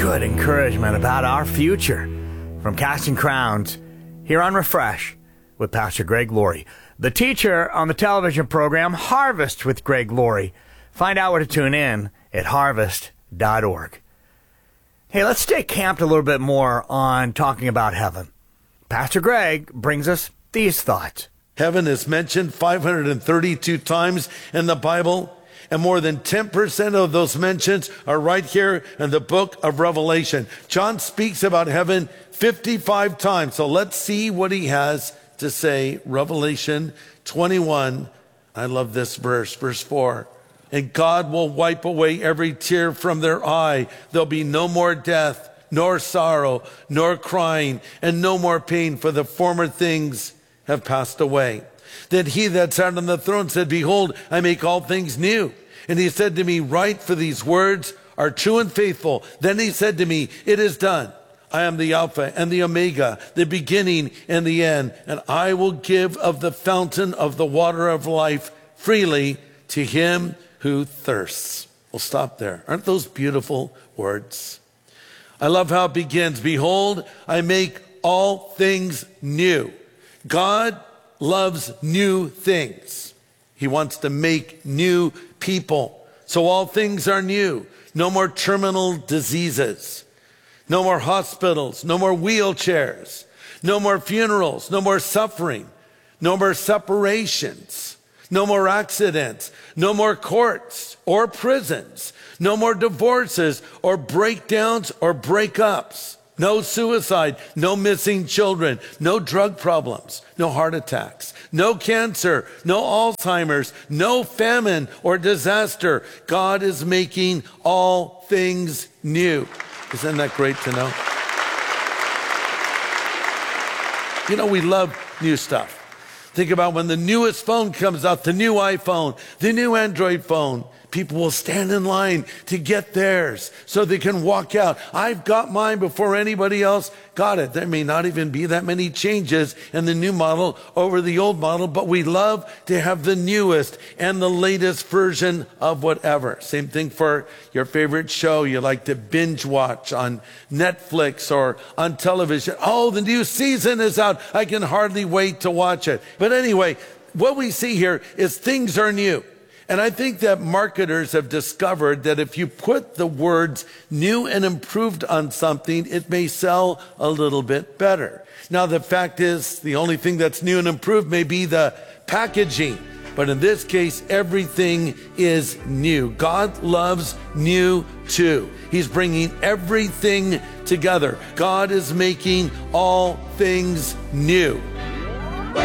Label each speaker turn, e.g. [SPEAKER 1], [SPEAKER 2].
[SPEAKER 1] good encouragement about our future from Casting Crowns here on Refresh with Pastor Greg Laurie, the teacher on the television program Harvest with Greg Laurie. Find out where to tune in at harvest.org. Hey, let's stay camped a little bit more on talking about heaven. Pastor Greg brings us these thoughts.
[SPEAKER 2] Heaven is mentioned 532 times in the Bible, and more than 10% of those mentions are right here in the book of Revelation. John speaks about heaven 55 times, so let's see what he has to say. Revelation 21, I love this verse, verse 4. And God will wipe away every tear from their eye. There'll be no more death, nor sorrow, nor crying, and no more pain, for the former things have passed away. Then he that sat on the throne said, Behold, I make all things new. And he said to me, Write, for these words are true and faithful. Then he said to me, It is done. I am the Alpha and the Omega, the beginning and the end. And I will give of the fountain of the water of life freely to him who thirsts. We'll stop there. Aren't those beautiful words? I love how it begins. Behold, I make all things new. God loves new things. He wants to make new people. So all things are new. No more terminal diseases. No more hospitals. No more wheelchairs. No more funerals. No more suffering. No more separations. No more accidents. No more courts or prisons. No more divorces or breakdowns or breakups. No suicide, no missing children, no drug problems, no heart attacks, no cancer, no Alzheimer's, no famine or disaster. God is making all things new. Isn't that great to know? You know, we love new stuff. Think about when the newest phone comes out, the new iPhone, the new Android phone. People will stand in line to get theirs so they can walk out. I've got mine before anybody else got it. There may not even be that many changes in the new model over the old model, but we love to have the newest and the latest version of whatever. Same thing for your favorite show you like to binge watch on Netflix or on television. Oh, the new season is out. I can hardly wait to watch it. But anyway, what we see here is things are new. And I think that marketers have discovered that if you put the words new and improved on something, it may sell a little bit better. Now, the fact is, the only thing that's new and improved may be the packaging. But in this case, everything is new. God loves new too. He's bringing everything together. God is making all things new.